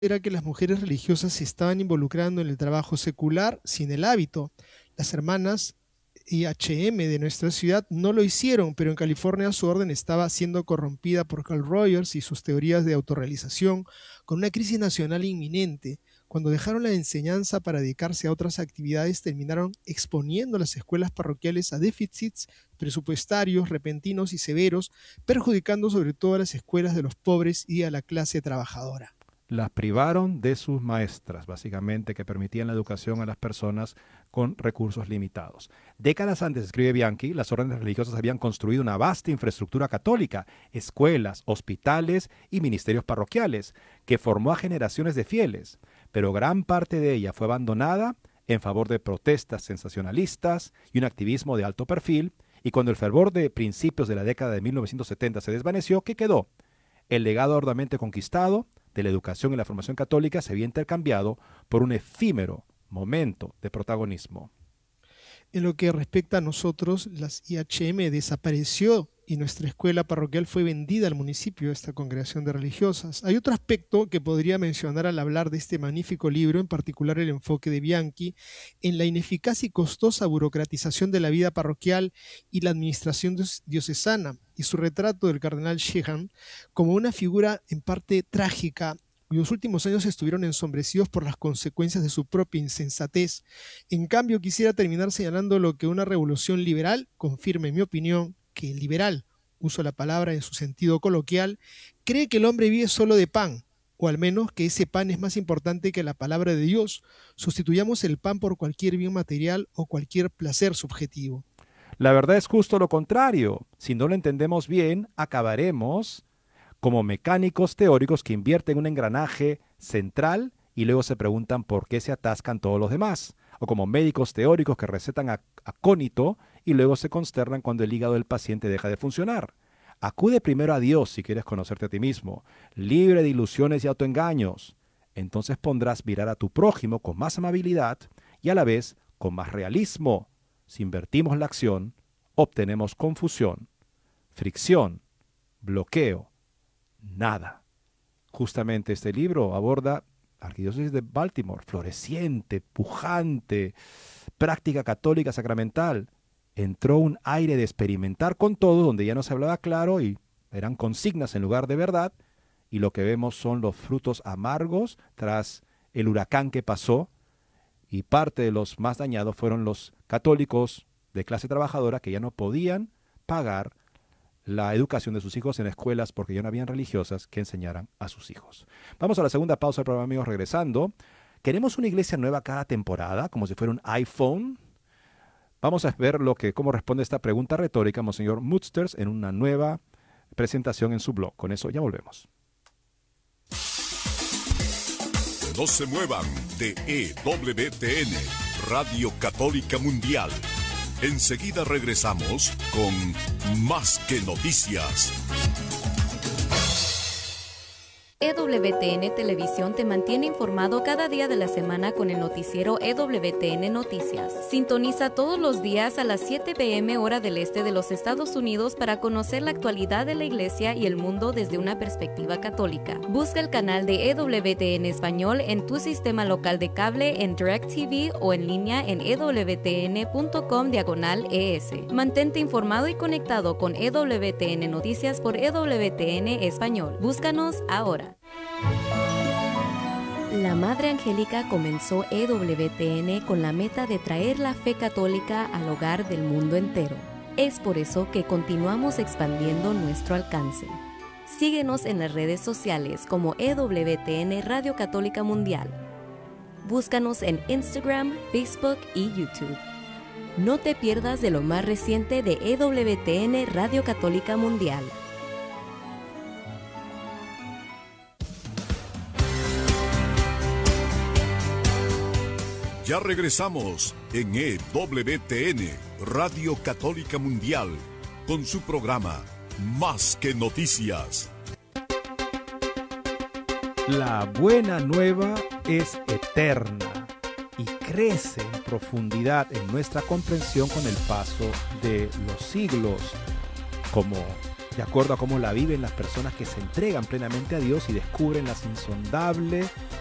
era que las mujeres religiosas se estaban involucrando en el trabajo secular sin el hábito. Las hermanas IHM de nuestra ciudad no lo hicieron, pero en California su orden estaba siendo corrompida por Carl Rogers y sus teorías de autorrealización, con una crisis nacional inminente. Cuando dejaron la enseñanza para dedicarse a otras actividades, terminaron exponiendo las escuelas parroquiales a déficits presupuestarios repentinos y severos, perjudicando sobre todo a las escuelas de los pobres y a la clase trabajadora. Las privaron de sus maestras, básicamente, que permitían la educación a las personas con recursos limitados. Décadas antes, escribe Bianchi, las órdenes religiosas habían construido una vasta infraestructura católica, escuelas, hospitales y ministerios parroquiales, que formó a generaciones de fieles, pero gran parte de ella fue abandonada en favor de protestas sensacionalistas y un activismo de alto perfil, y cuando el fervor de principios de la década de 1970 se desvaneció, ¿qué quedó? El legado arduamente conquistado de la educación y la formación católica se había intercambiado por un efímero momento de protagonismo. En lo que respecta a nosotros, las IHM desapareció y nuestra escuela parroquial fue vendida al municipio de esta congregación de religiosas. Hay otro aspecto que podría mencionar al hablar de este magnífico libro, en particular el enfoque de Bianchi en la ineficaz y costosa burocratización de la vida parroquial y la administración diocesana, y su retrato del cardenal Sheehan como una figura en parte trágica, cuyos últimos años estuvieron ensombrecidos por las consecuencias de su propia insensatez. En cambio, quisiera terminar señalando lo que una revolución liberal confirma, en mi opinión, que el liberal, uso la palabra en su sentido coloquial, cree que el hombre vive solo de pan, o al menos que ese pan es más importante que la palabra de Dios. Sustituyamos el pan por cualquier bien material o cualquier placer subjetivo. La verdad es justo lo contrario. Si no lo entendemos bien, acabaremos como mecánicos teóricos que invierten un engranaje central y luego se preguntan por qué se atascan todos los demás. O como médicos teóricos que recetan acónito y luego se consternan cuando el hígado del paciente deja de funcionar. Acude primero a Dios si quieres conocerte a ti mismo, libre de ilusiones y autoengaños. Entonces podrás mirar a tu prójimo con más amabilidad y a la vez con más realismo. Si invertimos la acción, obtenemos confusión, fricción, bloqueo, nada. Justamente este libro aborda la Arquidiócesis de Baltimore, floreciente, pujante, práctica católica sacramental. Entró un aire de experimentar con todo, donde ya no se hablaba claro y eran consignas en lugar de verdad, y lo que vemos son los frutos amargos tras el huracán que pasó, y parte de los más dañados fueron los católicos de clase trabajadora que ya no podían pagar la educación de sus hijos en escuelas porque ya no habían religiosas que enseñaran a sus hijos. Vamos a la segunda pausa del programa, amigos, regresando. ¿Queremos una iglesia nueva cada temporada, como si fuera un iPhone? Vamos a ver cómo responde esta pregunta retórica Monseñor Musters en una nueva presentación en su blog. Con eso ya volvemos. No se muevan de EWTN, Radio Católica Mundial. Enseguida regresamos con Más que Noticias. EWTN Televisión te mantiene informado cada día de la semana con el noticiero EWTN Noticias. Sintoniza todos los días a las 7 p.m. hora del este de los Estados Unidos para conocer la actualidad de la Iglesia y el mundo desde una perspectiva católica. Busca el canal de EWTN Español en tu sistema local de cable, en DirecTV o en línea en ewtn.com/ES. Mantente informado y conectado con EWTN Noticias por EWTN Español. Búscanos ahora. La Madre Angélica comenzó EWTN con la meta de traer la fe católica al hogar del mundo entero. Es por eso que continuamos expandiendo nuestro alcance. Síguenos en las redes sociales como EWTN Radio Católica Mundial. Búscanos en Instagram, Facebook y YouTube. No te pierdas de lo más reciente de EWTN Radio Católica Mundial. Ya regresamos en EWTN, Radio Católica Mundial, con su programa Más que Noticias. La buena nueva es eterna y crece en profundidad en nuestra comprensión con el paso de los siglos. Como de acuerdo a cómo la viven las personas que se entregan plenamente a Dios y descubren las insondables